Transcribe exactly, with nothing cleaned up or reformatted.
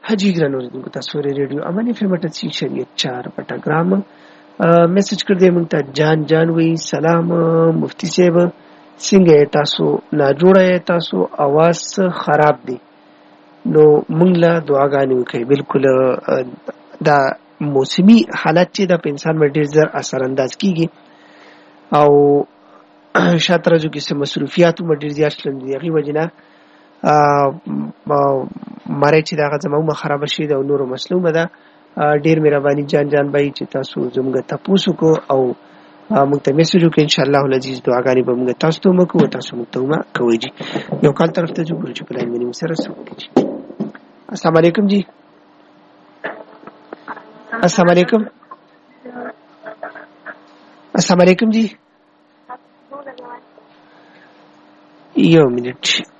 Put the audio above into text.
हाजी ग्रानो को तस्वीर रेडियो अमनी फेमट सी शरीयत चार पटाग्राम मैसेज कर दे मुंगता जान जान वही सलाम मुफ्ती साहब सिंगे तासो ना जोड़ा है तासो आवाज खराब दी नो मुंगला दुआगानी वखै बिल्कुल دا موسمی حالات چې د انسان باندې ډیر زر اثر انداز کیږي او شاته راځو کې سم مصروفیات هم ډیر زیات شلم دي هغه وجنه ماره چې دا غزمو خراب شي دا نور مسلومه ده ډیر مهرباني جان جان بای چې تاسو زموږ تاسو کو او موږ ته میسج وکړئ ان شاء الله العزیز دعاګانې به موږ تاسو ته وکړو تاسو موږ ته کوي جی یو کال طرف ته جوړ چې کله موږ سره سوچي السلام علیکم جی السلام علیکم السلام علیکم جی یو منٹ